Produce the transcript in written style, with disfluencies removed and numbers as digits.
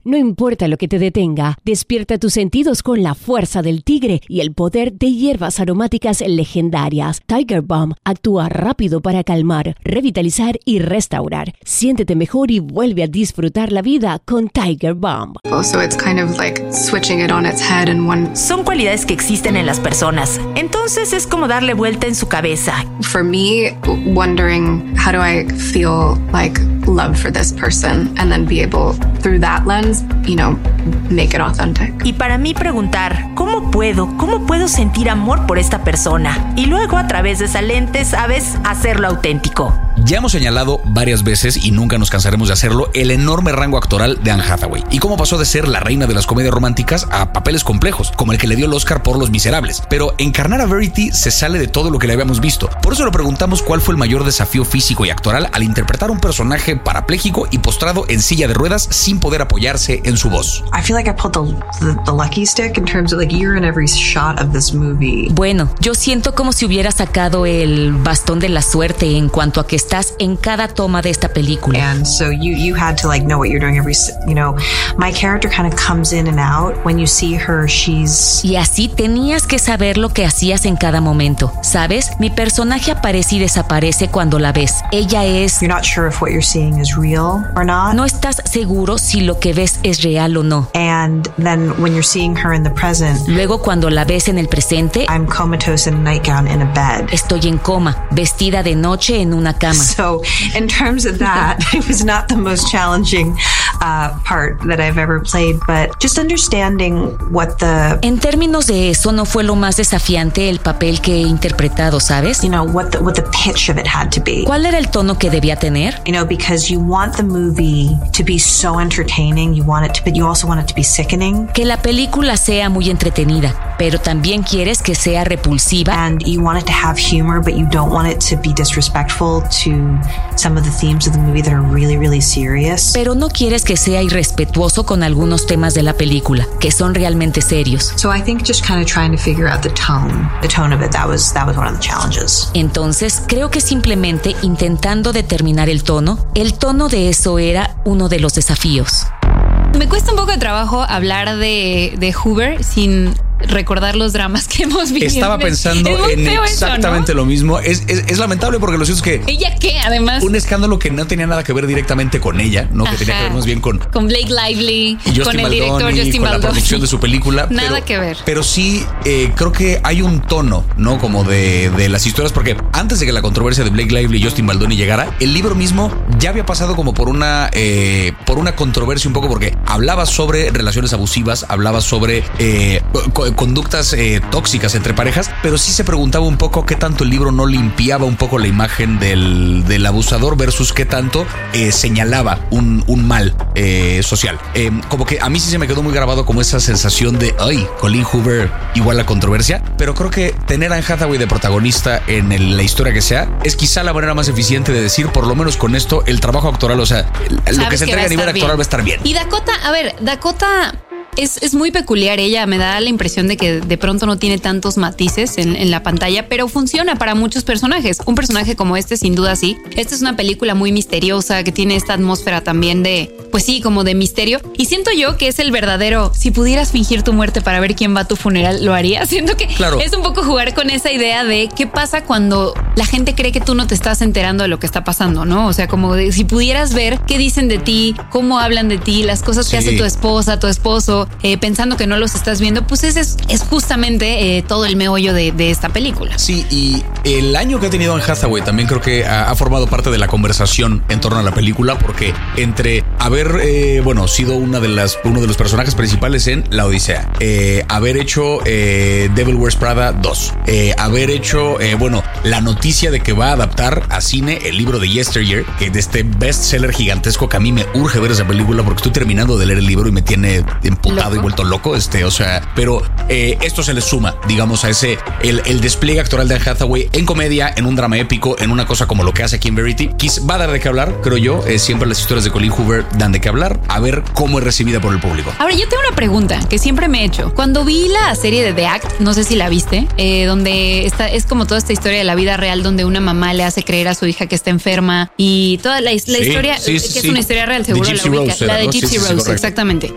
No importa lo que te detenga, despierta tus sentidos con la fuerza del tigre y el poder de hierbas aromáticas legendarias. Tiger Balm actúa rápido para calmar, revitalizar y restaurar. Siéntete mejor y vuelve a disfrutar la vida con Tiger Balm. So it's kind of like switching it on its head in one. Son cualidades que existen en las personas. Entonces es como darle vuelta en su cabeza. For me, wondering how do I feel like love for this person and then be able through that lens, make it authentic. Y para mí preguntar, ¿cómo puedo sentir amor por esta persona? Y luego a través de esa lente, ¿sabes? Hacerlo auténtico. Ya hemos señalado varias veces, y nunca nos cansaremos de hacerlo, el enorme rango actoral de Anne Hathaway y cómo pasó de ser la reina de las comedias románticas a papeles complejos, como el que le dio el Oscar por Los Miserables. Pero encarnar a Verity se sale de todo lo que le habíamos visto. Por eso le preguntamos cuál fue el mayor desafío físico y actoral al interpretar un personaje parapléjico y postrado en silla de ruedas sin poder apoyarse en su voz. I feel like I pulled the lucky stick in terms of you're in every shot of this movie. Bueno, yo siento como si hubiera sacado el bastón de la suerte en cuanto a que estás en cada toma de esta película. And so you had to know what you're doing every, my character kind of comes in and out. When you see her, she's... Y así tenías que saber lo que hacías en cada momento. ¿Sabes? Mi personaje aparece y desaparece cuando la ves. Ella es... You're not sure if what you're seeing is real or not. No estás seguro si lo que ves es real o no. And then when you're seeing her in the present... Luego cuando la ves en el presente... I'm comatose in a nightgown in a bed. Estoy en coma, vestida de noche en una cama. So in terms of that, it was not the most challenging part that I've ever played, but just understanding what the... En términos de eso, no fue lo más desafiante el papel que he interpretado, ¿sabes? What the pitch of it had to be. ¿Cuál era el tono que debía tener? Because you want the movie to be so entertaining, but you also want it to be sickening. Que la película sea muy entretenida, pero también quieres que sea repulsiva. And you want it to have humor, but you don't want it to be disrespectful to some of the themes of the movie that are really, really serious. Pero no quieres que sea irrespetuoso con algunos temas de la película, que son realmente serios. So I think just kind of trying to figure out the tone of it, that was one of the challenges. Entonces, creo que simplemente intentando determinar el tono de eso era uno de los desafíos. Me cuesta un poco de trabajo hablar de Hoover sin recordar los dramas que hemos vivido. Estaba pensando en exactamente lo mismo. Es lamentable porque lo cierto es que... ¿Ella qué? Además... Un escándalo que no tenía nada que ver directamente con ella, ¿no? Que tenía que ver más bien con Blake Lively, con el director Justin Baldoni, con la producción de su película. Nada que ver. Pero sí, creo que hay un tono, ¿no? Como de las historias, porque antes de que la controversia de Blake Lively y Justin Baldoni llegara, el libro mismo ya había pasado como por una controversia un poco, porque hablaba sobre relaciones abusivas, hablaba sobre conductas tóxicas entre parejas, pero sí se preguntaba un poco qué tanto el libro no limpiaba un poco la imagen del abusador versus qué tanto señalaba un mal social. Como que a mí sí se me quedó muy grabado como esa sensación de Colleen Hoover igual a controversia, pero creo que tener a Anne Hathaway de protagonista en la historia que sea es quizá la manera más eficiente de decir, por lo menos con esto, el trabajo actoral, o sea, lo que se entrega a nivel actoral va a estar bien. Y Dakota es muy peculiar. Ella me da la impresión de que de pronto no tiene tantos matices en la pantalla, pero funciona para muchos personajes. Un personaje como este, sin duda, sí. Esta es una película muy misteriosa que tiene esta atmósfera también de, pues sí, como de misterio. Y siento yo que es el verdadero, si pudieras fingir tu muerte para ver quién va a tu funeral, ¿lo harías? Siento que es un poco jugar con esa idea de qué pasa cuando la gente cree que tú no te estás enterando de lo que está pasando, ¿no? O sea, como de, si pudieras ver qué dicen de ti, cómo hablan de ti, las cosas que hace tu esposa, tu esposo, pensando que no los estás viendo, pues ese es justamente todo el meollo de esta película. Sí, y el año que ha tenido Anne Hathaway también creo que ha formado parte de la conversación en torno a la película, porque entre haber sido uno de los personajes principales en La Odisea, haber hecho Devil Wears Prada 2, haber hecho la noticia de que va a adaptar a cine el libro de Yesteryear, que de este bestseller gigantesco que a mí me urge ver esa película porque estoy terminando de leer el libro y me tiene emputado y vuelto loco, pero esto se le suma, digamos, a ese el despliegue actoral de Anne Hathaway en comedia, en un drama épico, en una cosa como lo que hace aquí en Verity. Va a dar de qué hablar, creo yo. Siempre las historias de Colleen Hoover dan de qué hablar, a ver cómo es recibida por el público. Ahora, yo tengo una pregunta que siempre me he hecho. Cuando vi la serie de The Act, no sé si la viste, donde es como toda esta historia de la vida real, donde una mamá le hace creer a su hija que está enferma y toda la historia, que es una historia real, seguro la ubica, la de Gypsy Rose, exactamente.